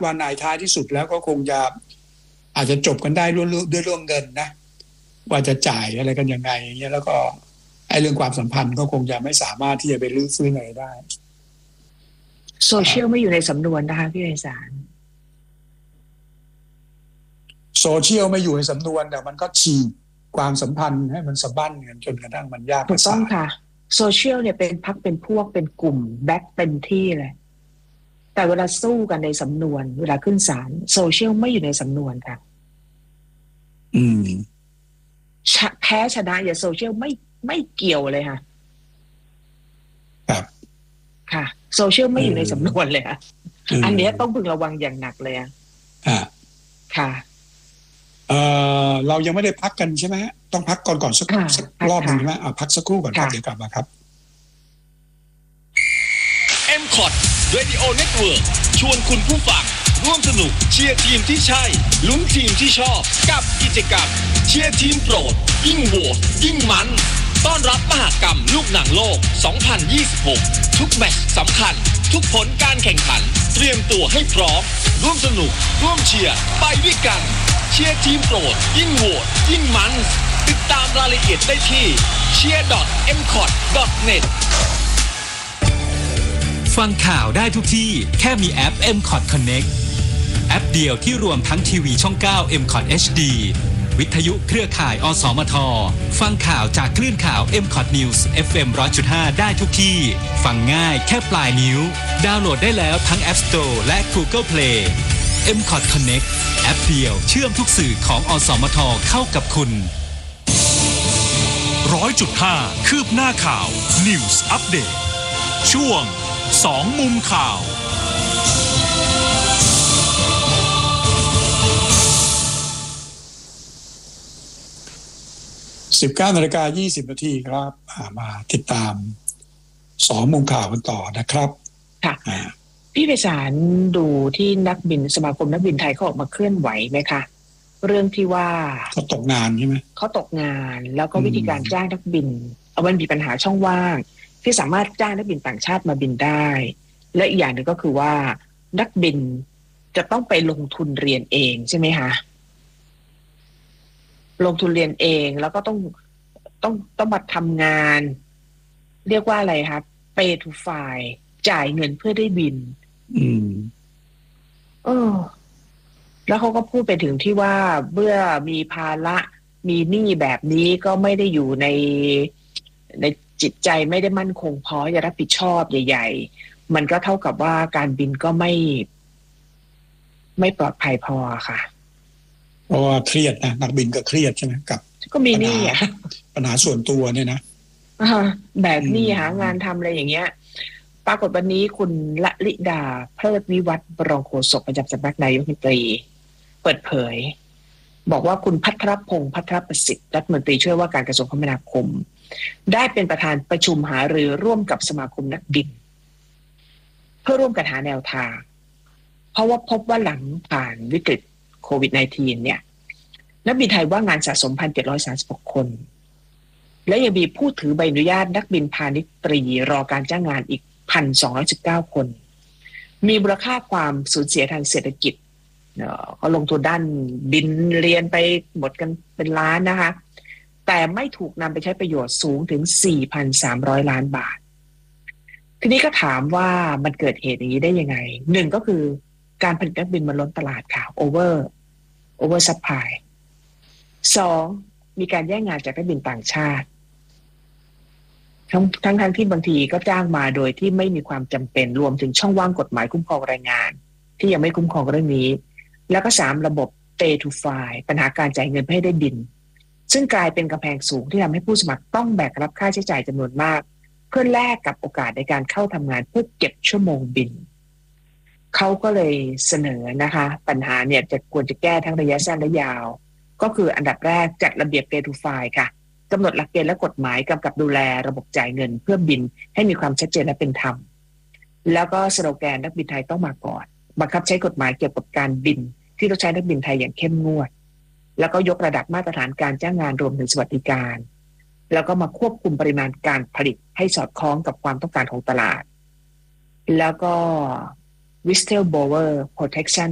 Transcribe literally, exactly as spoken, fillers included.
ว่าในท้ายที่สุดแล้วก็คงจะอาจจะจบกันได้ด้วยด้วยเรื่องเงินนะว่าจะจ่ายอะไรกันยังไงอย่างเงี้ยแล้วก็ไอ้เรื่องความสัมพันธ์ก็คงจะไม่สามารถที่จะไปรื้อฟื้นอะไรได้โซเชียลไม่อยู่ในสำนวนนะคะพี่ไพศาลโซเชียลไม่อยู่ในสำนวนแต่มันก็ฉีกความสัมพันธ์ให้มันสะบั้นกันจนกระทั่งมันยากถูกต้องค่ะโซเชียลเนี่ยเป็นพรรคเป็นพวกเป็นกลุ่มแบ็คเต็มที่เลยแต่เวลาสู้กันในสำนวนเวลาขึ้นศาลโซเชียลไม่อยู่ในสำนวนค่ะอืมแพ้ชนะอย่าโซเชียลไม่ไม่เกี่ยวเลยค่ะครับค่ะโซเชียลไม่อยู่ในสำนวนเลยค่ะอันนี้ต้องพึงระวังอย่างหนักเลยอ่ะค่ะเออเรายังไม่ได้พักกันใช่ไหมต้องพักก่อนก่อนสักสักรอบหนึ่งใช่ไหมอ่าพักสักครู่ก่อนครับเดี๋ยวกลับมาครับเอ็ม คอ ที Radio Network ชวนคุณผู้ฟังร่วมสนุกเชียร์ทีมที่ใช่ลุ้นทีมที่ชอบกับกิจกรรมเชียร์ทีมโปรดยิ่งโหวตยิ่งมันต้อนรับมหกรรมลูกหนังโลกสองพันยี่สิบหกทุกแมตช์สำคัญทุกผลการแข่งขันเตรียมตัวให้พร้อมร่วมสนุกร่วมเชียร์ไปด้วยกันเชียร์ทีมโปรดยิ่งโหวตยิ่งมันติดตามรายละเอียดได้ที่ เชียร์ ดอท เอ็ม คอ ที ดอท เน็ตฟังข่าวได้ทุกที่แค่มีแอป เอ็ม คอ ที Connect แอปเดียวที่รวมทั้งทีวีช่อง เก้า เอ็ม คอ ที เอช ดี วิทยุเครือข่าย อสมท ฟังข่าวจากคลื่นข่าว เอ็ม คอ ที News เอฟ เอ็ม หนึ่งร้อยจุดห้า ได้ทุกที่ฟังง่ายแค่ปลายนิ้วดาวน์โหลดได้แล้วทั้ง App Store และ Google Play เอ็ม คอ ที Connect แอปเดียวเชื่อมทุกสื่อของอสมทเข้ากับคุณร้อยจุดห้า คืบหน้าข่าว News Update ช่วงสองมุมข่าวสิบเก้านาฬิกายี่สิบนาทีครับมาติดตามสองมุมข่าวกันต่อนะครับค่ะพี่ไพศาลดูที่นักบินสมาคมนักบินไทยเขาออกมาเคลื่อนไหวไหมคะเรื่องที่ว่าเขาตกงานใช่ไหมเขาตกงานแล้วก็วิธีการจ้างนักบินเอามันมีปัญหาช่องว่างที่สามารถจ้างนักบินต่างชาติมาบินได้และอีกอย่างหนึ่งก็คือว่านักบินจะต้องไปลงทุนเรียนเองใช่ไหมคะลงทุนเรียนเองแล้วก็ต้องต้องต้องมาทำงานเรียกว่าอะไรครับ pay to fly จ่ายเงินเพื่อได้บินอืมเออแล้วเขาก็พูดไปถึงที่ว่าเมื่อมีภาระมีหนี้แบบนี้ก็ไม่ได้อยู่ในในจิตใจไม่ได้มั่นคงพอจะรับผิดชอบใหญ่ๆมันก็เท่ากับว่าการบินก็ไม่ไม่ปลอดภัยพอค่ะเพราะว่าเครียดนะนักบินก็เครียดใช่ไหมกับก็มีหนี้อ่ะปัญหาส่วนตัวเนี่ยนะแบบนี้หางานทำอะไรอย่างเงี้ยปรากฏวันนี้คุณละลิดาเพลิดวิวัฒน์รองโฆษกประจำสำนักนายกรัฐมนตรีเปิดเผยบอกว่าคุณพัทรพงษ์พัทรประสิทธิ์รัฐมนตรีช่วยว่าการกระทรวงคมนาคมได้เป็นประธานประชุมหารือร่วมกับสมาคมนักบินเพื่อร่วมกันหาแนวทางเพราะว่าพบว่าหลังผ่านวิกฤตโควิด สิบเก้า เนี่ยนักบินไทยว่างงานสะสม หนึ่งพันเจ็ดร้อยสามสิบหก คนและยังมีผู้ถือใบอนุญาตนักบินพาณิชย์ตรีรอการจ้างงานอีก หนึ่งพันสองร้อยสิบเก้า คนมีมูลค่าความสูญเสียทางเศรษฐกิจเขาลงทุนด้านบินเรียนไปหมดกันเป็นล้านนะคะแต่ไม่ถูกนำไปใช้ประโยชน์สูงถึง สี่พันสามร้อย ล้านบาททีนี้ก็ถามว่ามันเกิดเหตุอย่างนี้ได้ยังไงหนึ่งก็คือการผลิตนักบินมันล้นตลาดค่ะ over over supply สองมีการแย่งงานจากนักบินต่างชาติทั้งทั้งทั้งที่บางทีก็จ้างมาโดยที่ไม่มีความจำเป็นรวมถึงช่องว่างกฎหมายคุ้มครองแรงงานที่ยังไม่คุ้มครองเรื่องนี้แล้วก็สามระบบ pay to fly ปัญหาการจ่ายเงินเพื่อให้ได้บินซึ่งกลายเป็นกำแพงสูงที่ทำให้ผู้สมัครต้องแบกรับค่าใช้จ่ายจำนวนมากเพื่อแลกกับโอกาสในการเข้าทำงานเพื่อเก็บชั่วโมงบินเขาก็เลยเสนอนะคะปัญหาเนี่ยจะควรจะแก้ทั้งระยะสั้นและยาวก็คืออันดับแรกจัดระเบียบ pay to fly ค่ะกำหนดหลักเกณฑ์และกฎหมายกำกับดูแลระบบจ่ายเงินเพื่อบินให้มีความชัดเจนและเป็นธรรมแล้วก็สโลแกนนักบินไทยต้องมาก่อนบังคับใช้กฎหมายเกี่ยวกับการบินที่ต้องใช้นักบินไทยอย่างเข้มงวดแล้วก็ยกระดับมาตรฐานการจ้างงานรวมถึงสวัสดิการแล้วก็มาควบคุมปริมาณการผลิตให้สอดคล้องกับความต้องการของตลาดแล้วก็ whistleblower protection